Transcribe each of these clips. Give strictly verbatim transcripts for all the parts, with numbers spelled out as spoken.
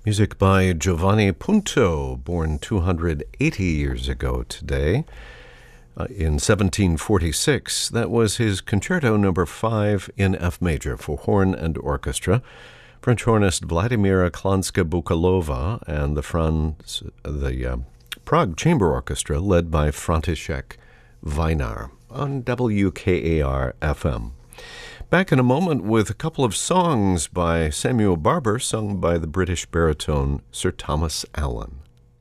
Music by Giovanni Punto, born two hundred eighty years ago today. Uh, in seventeen forty-six, that was his Concerto Number Five in F major for horn and orchestra. French hornist Vladimira Klanska-Bukalova and the Franz, the uh, Prague Chamber Orchestra, led by František Vajnar on W K A R F M. Back in a moment with a couple of songs by Samuel Barber, sung by the British baritone Sir Thomas Allen.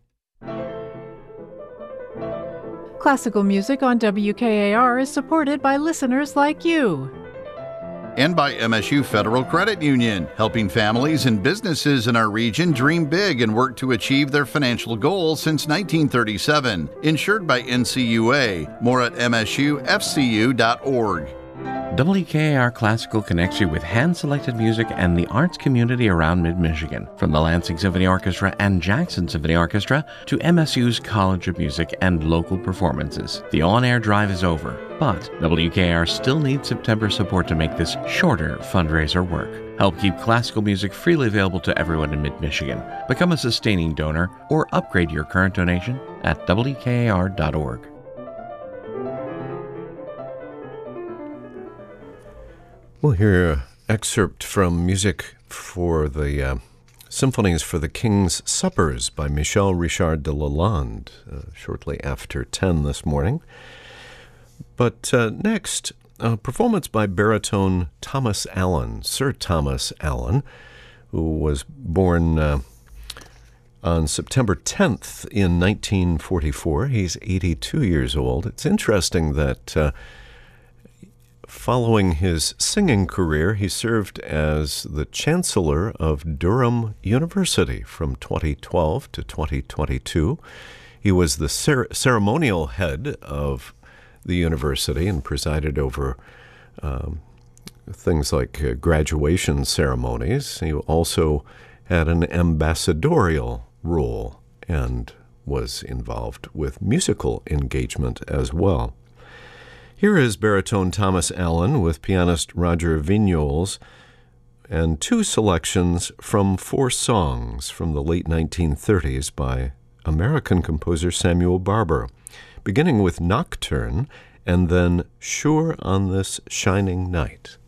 Classical music on W K A R is supported by listeners like you. And by M S U Federal Credit Union, helping families and businesses in our region dream big and work to achieve their financial goals since nineteen thirty-seven. Insured by N C U A. More at M S U F C U dot org. W K A R Classical connects you with hand-selected music and the arts community around mid-Michigan. From the Lansing Symphony Orchestra and Jackson Symphony Orchestra to M S U's College of Music and local performances. The on-air drive is over, but W K A R still needs September support to make this shorter fundraiser work. Help keep classical music freely available to everyone in mid-Michigan. Become a sustaining donor or upgrade your current donation at W K A R dot org. We'll hear an excerpt from music for the uh, Symphonies for the King's Suppers by Michel Richard de Lalande, uh, shortly after ten this morning. But uh, next, a performance by baritone Thomas Allen, Sir Thomas Allen, who was born uh, on September tenth in nineteen forty-four. He's eighty-two years old. It's interesting that uh, following his singing career, he served as the Chancellor of Durham University from twenty twelve to twenty twenty-two. He was the cer- ceremonial head of the university and presided over um, things like uh, graduation ceremonies. He also had an ambassadorial role and was involved with musical engagement as well. Here is baritone Thomas Allen with pianist Roger Vignoles and two selections from four songs from the late nineteen thirties by American composer Samuel Barber, beginning with Nocturne and then Sure on This Shining Night.